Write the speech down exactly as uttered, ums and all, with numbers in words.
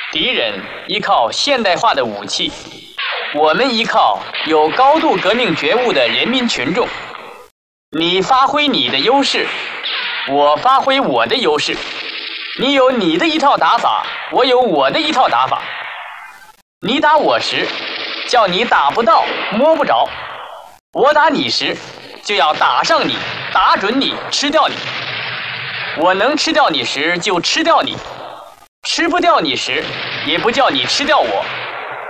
敌人依靠现代化的武器，我们依靠有高度革命觉悟的人民群众。你发挥你的优势，我发挥我的优势。你有你的一套打法，我有我的一套打法。你打我时，叫你打不到摸不着；我打你时，就要打上你，打准你，吃掉你。我能吃掉你时就吃掉你，吃不掉你时也不叫你吃掉我。